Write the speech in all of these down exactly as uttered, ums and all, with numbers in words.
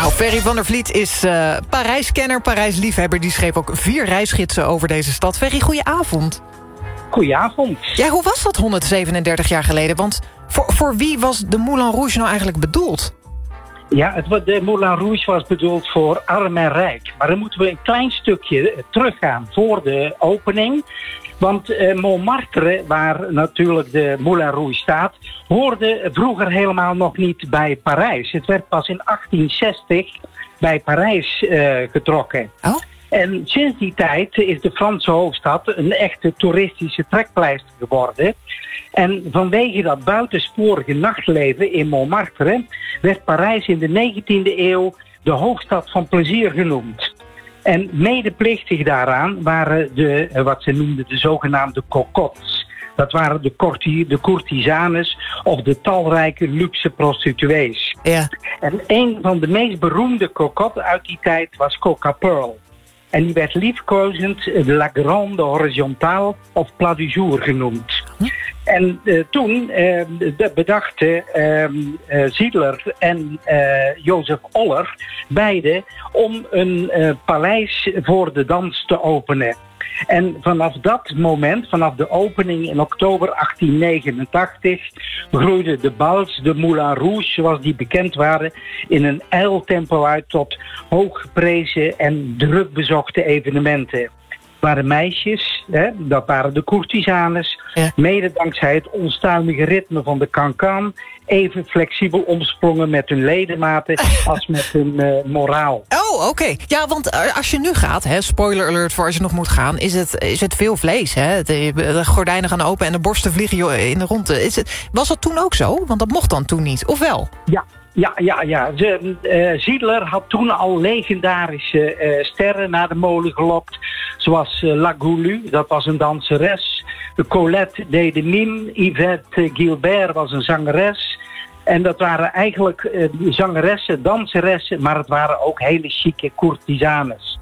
Nou, Ferry van der Vliet is uh, Parijs-kenner, Parijs-liefhebber. Die schreef ook vier reisgidsen over deze stad. Ferry, goedenavond. Goedenavond. Ja, hoe was dat honderdzevenendertig jaar geleden? Want voor, voor wie was de Moulin Rouge nou eigenlijk bedoeld? Ja, het, de Moulin Rouge was bedoeld voor arm en rijk. Maar dan moeten we een klein stukje teruggaan voor de opening. Want uh, Montmartre, waar natuurlijk de Moulin Rouge staat, hoorde vroeger helemaal nog niet bij Parijs. Het werd pas in achttien zestig bij Parijs uh, getrokken. Oh? En sinds die tijd is de Franse hoofdstad een echte toeristische trekpleister geworden. En vanwege dat buitensporige nachtleven in Montmartre werd Parijs in de negentiende eeuw de hoofdstad van plezier genoemd. En medeplichtig daaraan waren de, wat ze noemden de zogenaamde cocottes. Dat waren de, corti, de courtisanes of de talrijke luxe prostituees. Ja. En een van de meest beroemde cocottes uit die tijd was Coca Pearl. En die werd liefkozend de La Grande Horizontale of Plat du Jour genoemd. Hm? En uh, toen uh, bedachten uh, uh, Ziedler en uh, Jozef Oller beide om een uh, paleis voor de dans te openen. En vanaf dat moment, vanaf de opening in oktober achttien negenentachtig, groeide de bals, de Moulin Rouge, zoals die bekend waren, in een ijltempo uit tot hooggeprezen en drukbezochte evenementen. Waren meisjes, hè, dat waren de courtisanes, ja. Mede dankzij het onstuimige ritme van de cancan, even flexibel omsprongen met hun ledematen als met hun uh, moraal. Oh, oké. Okay. Ja, want als je nu gaat, hè, spoiler alert voor als je nog moet gaan, is het, is het veel vlees. Hè? De, de gordijnen gaan open en de borsten vliegen in de ronde. Is het, was dat toen ook zo? Want dat mocht dan toen niet, of wel? Ja. Ja, ja, ja. De, uh, Ziedler had toen al legendarische uh, sterren naar de molen gelokt. Zoals uh, La Goulue, dat was een danseres. Colette de Mime, Yvette Gilbert was een zangeres. En dat waren eigenlijk uh, zangeressen, danseressen, maar het waren ook hele chique courtisanes.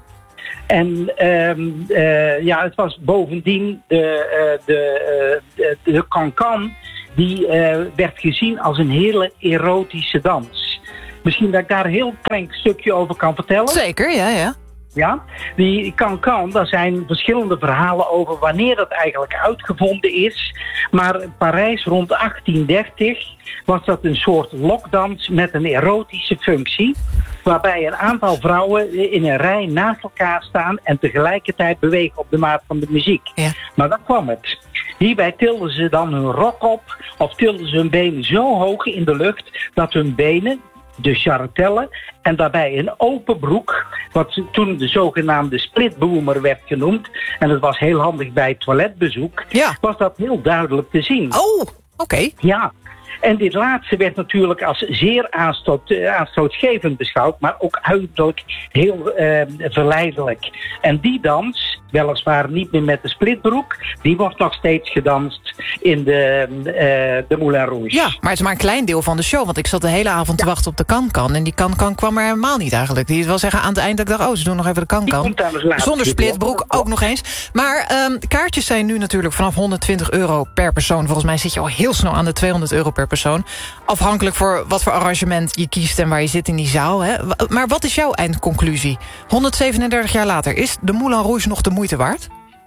En uh, uh, ja, het was bovendien de, uh, de, uh, de, de cancan. Die uh, werd gezien als een hele erotische dans. Misschien dat ik daar een heel klein stukje over kan vertellen. Zeker, ja, ja. Ja, die cancan, daar zijn verschillende verhalen over wanneer dat eigenlijk uitgevonden is. Maar Parijs rond achttien dertig was dat een soort lokdans met een erotische functie. Waarbij een aantal vrouwen in een rij naast elkaar staan en tegelijkertijd bewegen op de maat van de muziek. Ja. Maar dat kwam het. Hierbij tilden ze dan hun rok op of tilden ze hun benen zo hoog in de lucht dat hun benen, de charretellen, en daarbij een open broek, wat toen de zogenaamde splitboomer werd genoemd, en dat was heel handig bij toiletbezoek, ja. Was dat heel duidelijk te zien. Oh, oké. Okay. Ja. En dit laatste werd natuurlijk als zeer aanstoot, uh, aanstootgevend beschouwd, maar ook uiterlijk heel uh, verleidelijk. En die dans, weliswaar niet meer met de splitbroek, die wordt nog steeds gedanst in de, uh, de Moulin Rouge. Ja, maar het is maar een klein deel van de show, want ik zat de hele avond ja. te wachten op de cancan. En die cancan kwam er helemaal niet eigenlijk. Die wil zeggen aan het eind dat ik dacht, oh, ze doen nog even de cancan. Zonder splitbroek ook nog eens. Maar um, kaartjes zijn nu natuurlijk vanaf honderdtwintig euro per persoon. Volgens mij zit je al heel snel aan de tweehonderd euro per persoon. Afhankelijk voor wat voor arrangement je kiest en waar je zit in die zaal. Hè? Maar wat is jouw eindconclusie? honderdzevenendertig jaar later, is de Moulin Rouge nog de moeite waard?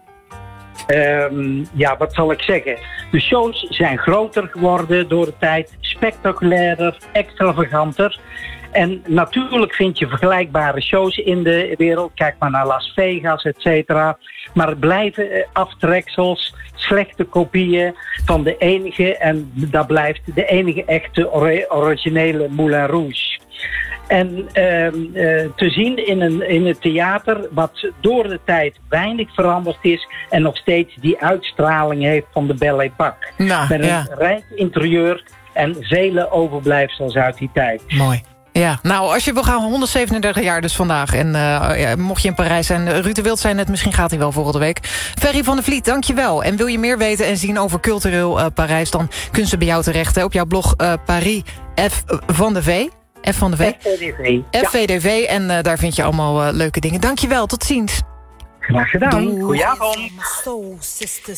Um, ja, wat zal ik zeggen? De shows zijn groter geworden door de tijd, spectaculairder, extravaganter. En natuurlijk vind je vergelijkbare shows in de wereld. Kijk maar naar Las Vegas, et cetera. Maar het blijven aftreksels, slechte kopieën van de enige, en dat blijft de enige echte originele Moulin Rouge. En uh, uh, te zien in, een, in het theater wat door de tijd weinig veranderd is en nog steeds die uitstraling heeft van de Belle Époque. Nou, met een ja. rijk interieur en vele overblijfsels uit die tijd. Mooi. Ja, nou, als je wil gaan, honderdzevenendertig jaar dus vandaag. En uh, ja, mocht je in Parijs zijn, Ruud de Wild zei net, misschien gaat hij wel volgende week. Ferry van der Vliet, dankjewel. En wil je meer weten en zien over cultureel uh, Parijs, dan kunnen ze bij jou terecht. Hè, op jouw blog uh, Paris F van de V. F van de V. F V D V. F V D V. Ja. En uh, daar vind je allemaal uh, leuke dingen. Dankjewel, tot ziens. Graag gedaan. Goedenavond.